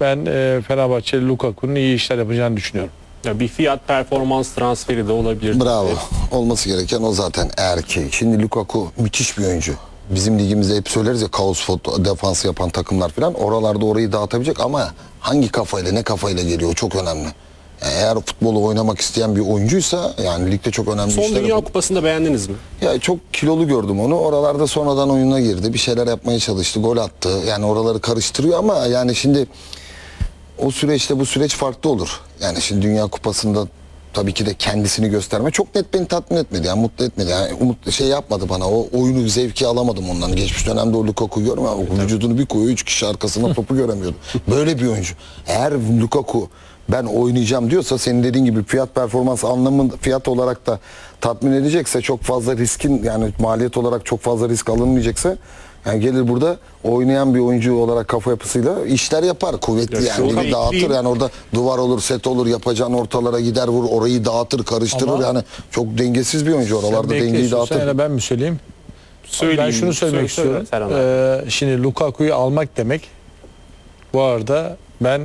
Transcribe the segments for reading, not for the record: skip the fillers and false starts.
Ben Fenerbahçeli Lukaku'nun iyi işler yapacağını düşünüyorum. Ya bir fiyat performans transferi de olabilir. Bravo. Olması gereken o zaten eğer ki. Şimdi Lukaku müthiş bir oyuncu. Bizim ligimizde hep söyleriz ya, kaos defansı yapan takımlar falan. Oralarda orayı dağıtabilecek ama hangi kafayla, ne kafayla geliyor, o çok önemli. Yani eğer futbolu oynamak isteyen bir oyuncuysa yani ligde çok önemli Son işler Dünya yapıyor. Kupası'nda beğendiniz mi? Ya çok kilolu gördüm onu. Oralarda sonradan oyuna girdi. Bir şeyler yapmaya çalıştı. Gol attı. Yani oraları karıştırıyor ama yani şimdi o süreçte bu süreç farklı olur. Yani şimdi Dünya Kupası'nda tabii ki de kendisini gösterme çok net beni tatmin etmedi. Yani mutlu etmedi. Yani şey yapmadı bana. O oyunu zevki alamadım ondan. Geçmiş dönemde o Lukaku görme. Vücudunu bir koyuyor. 3 kişi arkasına topu göremiyordu. Böyle bir oyuncu. Eğer Lukaku ben oynayacağım diyorsa, senin dediğin gibi fiyat performans anlamında fiyat olarak da tatmin edecekse, çok fazla riskin yani maliyet olarak çok fazla risk alınmayacaksa yani gelir burada oynayan bir oyuncu olarak kafa yapısıyla işler yapar. Kuvvetli Ya yani. Ligi dağıtır yani, orada duvar olur, set olur, yapacağın ortalara gider vur, orayı dağıtır, karıştırır. Ama yani çok dengesiz bir oyuncu, oralarda dengeyi dağıtır. Ya da ben mi söyleyeyim? Ben şunu söylemek istiyorum. Şimdi Lukaku'yu almak demek, bu arada ben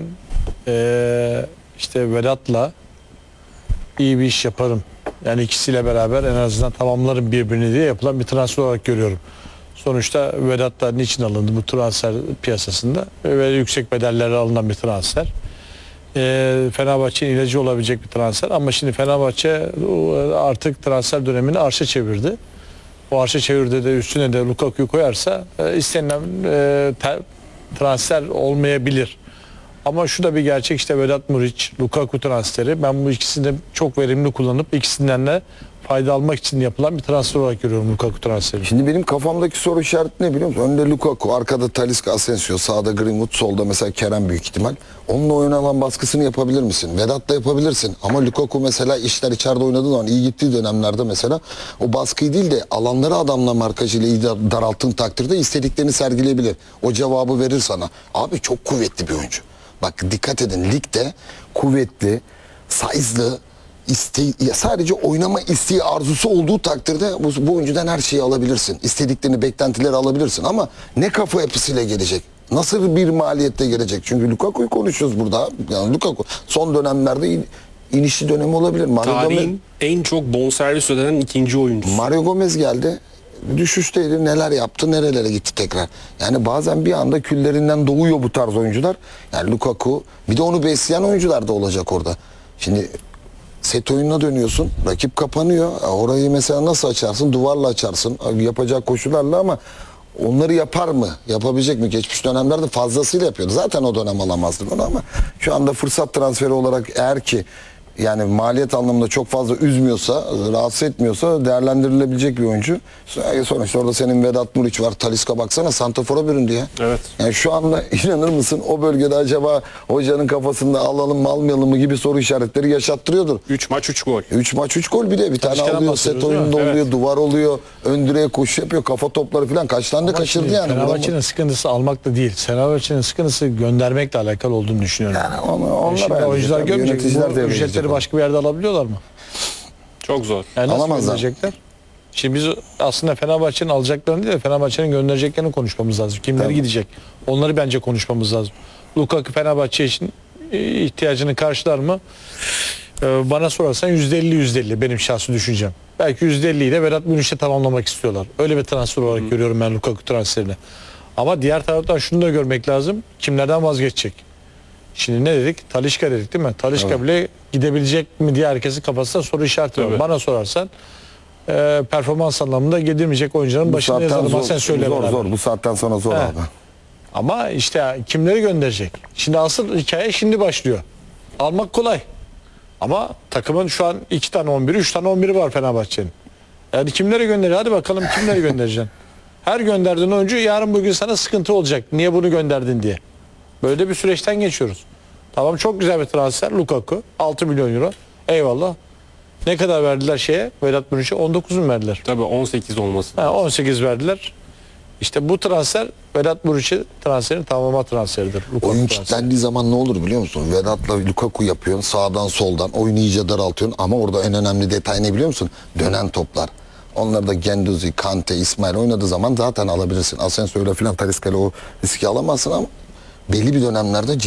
işte Vedat'la iyi bir iş yaparım. Yani ikisiyle beraber en azından tamamlarım birbirini diye yapılan bir transfer olarak görüyorum. Sonuçta Vedat da niçin alındı bu transfer piyasasında? Ve yüksek bedellerle alınan bir transfer. Fenerbahçe'nin ilacı olabilecek bir transfer. Ama şimdi Fenerbahçe artık transfer dönemini arşa çevirdi. O arşa çevirdi de üstüne de Lukaku'yu koyarsa istenilen transfer olmayabilir. Ama şu da bir gerçek, işte Vedat Muriç, Lukaku transferi. Ben bu ikisini de çok verimli kullanıp ikisinden de fayda almak için yapılan bir transfer olarak görüyorum Lukaku transferi. Şimdi benim kafamdaki soru işareti ne biliyor musun? Önde Lukaku, arkada Talisca, Asensio, sağda Greenwood, solda mesela Kerem büyük ihtimal. Onunla oyun alan baskısını yapabilir misin? Vedat'la yapabilirsin. Ama Lukaku mesela işler içeride oynadığı zaman, iyi gittiği dönemlerde mesela o baskıyı değil de alanları adamla markajıyla iyi daralttığın takdirde istediklerini sergileyebilir. O cevabı verir sana. Abi çok kuvvetli bir oyuncu. Bak dikkat edin, ligde kuvvetli, size'lı, sadece oynama isteği, arzusu olduğu takdirde bu oyuncudan her şeyi alabilirsin. İstediklerini, beklentileri alabilirsin ama ne kafa yapısıyla gelecek? Nasıl bir maliyette gelecek? Çünkü Lukaku'yu konuşuyoruz burada. Yani Lukaku son dönemlerde inişli dönemi olabilir. Tarihin en çok bonservis ödenen ikinci oyuncusu. Mario Gomez geldi. Düşüşteydi, neler yaptı, nerelere gitti tekrar. Yani bazen bir anda küllerinden doğuyor bu tarz oyuncular. Yani Lukaku, bir de onu besleyen oyuncular da olacak orada. Şimdi set oyununa dönüyorsun, rakip kapanıyor. Orayı mesela nasıl açarsın? Duvarla açarsın, yapacak koşularla, ama onları yapar mı? Yapabilecek mi? Geçmiş dönemlerde fazlasıyla yapıyordu. Zaten o dönem alamazdın onu, ama şu anda fırsat transferi olarak eğer ki yani maliyet anlamında çok fazla üzmüyorsa, rahatsız etmiyorsa değerlendirilebilecek bir oyuncu. Sonuçta orada senin Vedat Muriç var, Talisca, baksana santrafora büründü ya. Evet. Yani şu anda inanır mısın o bölgede acaba hocanın kafasında alalım mı almayalım mı gibi soru işaretleri yaşattırıyordur. 3 maç 3 gol. 3 maç 3 gol, bir de bir tane alıyor, set oyununda oluyor, Evet. duvar oluyor, ön direğe koşu yapıyor, kafa topları falan kaç tane de kaçırdı yani. Fenerbahçe'nin sıkıntısı almakla değil, Fenerbahçe'nin sıkıntısı göndermekle alakalı olduğunu düşünüyorum. Yani onlar Şimdi oyuncular görmeyecek, yöneticiler bu de ücretleri başka bir yerde alabiliyorlar mı? Çok zor. Yani nasıl Alamazlar. gönderecekler? Şimdi biz aslında Fenerbahçe'nin alacaklarını değil de Fenerbahçe'nin göndereceklerini konuşmamız lazım. Kimleri Tabii. gidecek? Onları bence konuşmamız lazım. Lukaku Fenerbahçe için ihtiyacını karşılar mı? Bana sorarsan %50 benim şahsi düşüncem. Belki %50 ile Vedat Muriç'e tamamlamak istiyorlar. Öyle bir transfer olarak görüyorum ben Lukaku transferini. Ama diğer taraftan şunu da görmek lazım. Kimlerden vazgeçecek? Şimdi ne dedik? Talisca dedik değil mi? Talisca bile gidebilecek mi diye herkesin kafasında soru işareti var. Bana sorarsan performans anlamında gidilmeyecek oyuncuların başında yazarım. Sen söyle zor. Bu saatten sonra zor abi. Ama işte kimleri gönderecek? Şimdi asıl hikaye şimdi başlıyor. Almak kolay. Ama takımın şu an 2 tane 11'i, 3 tane 11'i var Fenerbahçe'nin. Yani kimleri gönderiyor? Hadi bakalım kimleri göndereceksin? Her gönderdiğin oyuncu yarın bugün sana sıkıntı olacak. Niye bunu gönderdin diye. Böyle bir süreçten geçiyoruz. Tamam, çok güzel bir transfer Lukaku. 6 milyon euro. Eyvallah. Ne kadar verdiler şeye? Vedat Muriç'e 19 mu verdiler? Tabii 18 olması. 18 verdiler. İşte bu transfer Vedat Muriç'e transferin tamamlama transferidir. Lukaku Oyun transferi. kilitlendiği zaman ne olur biliyor musun? Vedat'la Lukaku yapıyorsun, sağdan soldan oyunu iyice daraltıyorsun, ama orada en önemli detay ne biliyor musun? Dönen toplar. Onları da Genduzi, Kante, İsmail oynadığı zaman zaten alabilirsin. Asensio'yla falan Talisca'yla o riski alamazsın, ama belli bir dönemlerde